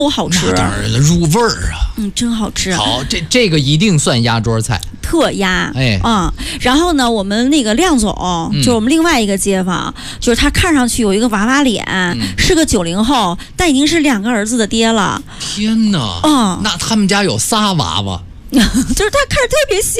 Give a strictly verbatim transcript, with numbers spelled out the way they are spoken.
不好吃， 那当然了，入味儿啊。 嗯，真好吃。 好，这这个一定算压桌菜， 特压。 哎， 嗯，然后呢，我们那个亮总，嗯、就是我们另外一个街坊，就是他看上去有一个娃娃脸，嗯、是个九零后，但已经是两个儿子的爹了。 天哪！ 嗯， 那他们家有仨娃娃。 就是他看着特别小。